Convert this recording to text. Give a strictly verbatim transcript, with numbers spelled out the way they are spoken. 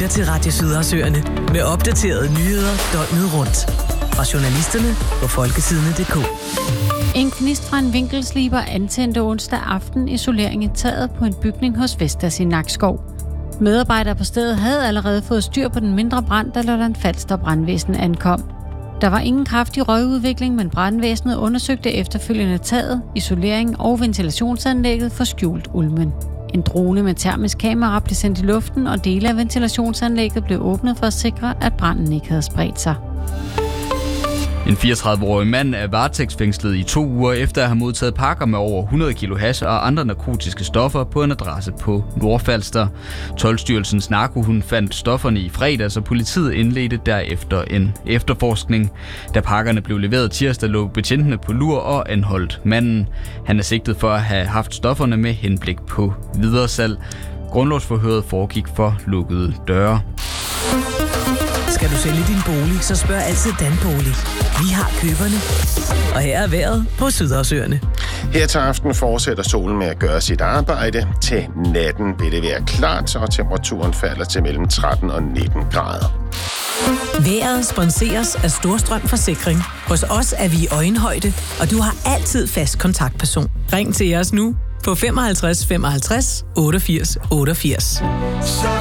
lytter til Radio Sydersøerne med opdaterede nyheder døgnet rundt. Fra journalisterne på folketidene punktum d k. En gnist fra en vinkelsliber antændte onsdag aften isolering i taget på en bygning hos Vestas i Nakskov. Medarbejdere på stedet havde allerede fået styr på den mindre brand, da Lolland Falster brandvæsen ankom. Der var ingen kraftig røgudvikling, men brandvæsenet undersøgte efterfølgende taget, isolering og ventilationsanlægget for skjult ulmen. En drone med termisk kamera blev sendt i luften, og dele af ventilationsanlægget blev åbnet for at sikre, at branden ikke havde spredt sig. En fireogtredive-årig mand er varetægtsfængslet i to uger efter at have modtaget pakker med over hundrede kilo hash og andre narkotiske stoffer på en adresse på Nordfalster. Toldstyrelsens narkohund fandt stofferne i fredags, og politiet indledte derefter en efterforskning. Da pakkerne blev leveret tirsdag, lå betjentene på lur og anholdt manden. Han er sigtet for at have haft stofferne med henblik på videresalg. Grundlovsforhøret foregik for lukkede døre. Skal du sælge din bolig, så spørg altid Danbolig. Vi har køberne. Og her er vejret på Sydersøerne. Her til aften fortsætter solen med at gøre sit arbejde. Til natten vil det være klart, og temperaturen falder til mellem tretten og nitten grader. Vejret sponseres af Storstrøm Forsikring. Hos os er vi i øjenhøjde, og du har altid fast kontaktperson. Ring til os nu på femoghalvtreds femoghalvtreds otteogfirs otteogfirs.